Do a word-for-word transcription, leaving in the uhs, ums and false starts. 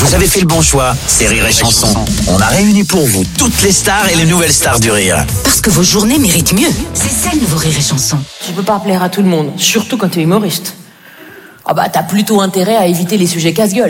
Vous avez fait le bon choix, c'est Rire et Chanson. On a réuni pour vous toutes les stars et les nouvelles stars du rire. Parce que vos journées méritent mieux. C'est ça le nouveau Rire et Chanson. Tu peux pas plaire à tout le monde, surtout quand t'es humoriste. Ah bah t'as plutôt intérêt à éviter les sujets casse-gueule.